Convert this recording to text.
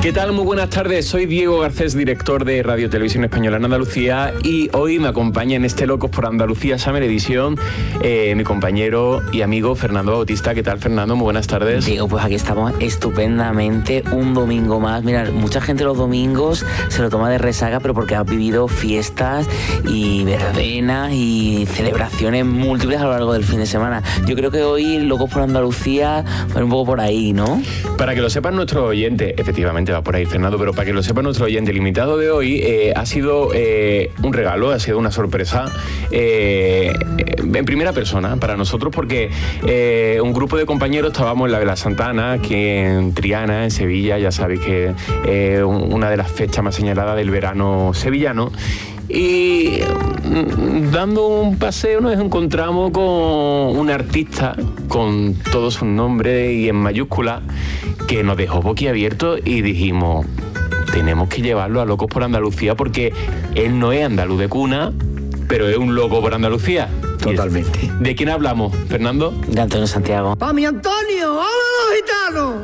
¿Qué tal? Muy buenas tardes. Soy Diego Garcés, director de Radio Televisión Española en Andalucía, y hoy me acompaña en este Locos por Andalucía Summer Edition mi compañero y amigo Fernando Bautista. ¿Qué tal, Fernando? Muy buenas tardes. Diego, pues aquí estamos estupendamente, un domingo más. Mira, mucha gente los domingos se lo toma de resaca, pero porque ha vivido fiestas y verbenas y celebraciones múltiples a lo largo del fin de semana. Yo creo que hoy Locos por Andalucía va un poco por ahí, ¿no? Para que lo sepan nuestros oyentes, efectivamente va por ahí, Fernando, pero para que lo sepan nuestro oyente, el invitado de hoy ha sido un regalo, ha sido una sorpresa en primera persona para nosotros, porque un grupo de compañeros estábamos en la Vela Santa Ana, aquí en Triana, en Sevilla. Ya sabéis que es una de las fechas más señaladas del verano sevillano. Y dando un paseo nos encontramos con un artista con todo su nombre y en mayúsculas, que nos dejó boquiabiertos y dijimos, tenemos que llevarlo a Locos por Andalucía, porque él no es andaluz de cuna, pero es un loco por Andalucía. Totalmente. ¿De quién hablamos, Fernando? De Antonio Santiago. ¡Pa' mi Antonio! ¡Vámonos, gitanos!